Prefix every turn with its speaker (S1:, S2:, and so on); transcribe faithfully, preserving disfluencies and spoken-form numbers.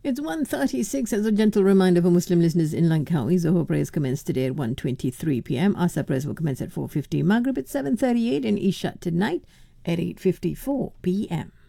S1: It's one thirty-six. As a gentle reminder for Muslim listeners in Langkawi, Zohar prayers commence today at one twenty-three p.m. Asr prayers will commence at four fifty. Maghrib at seven thirty-eight and Isha tonight at eight fifty-four p.m.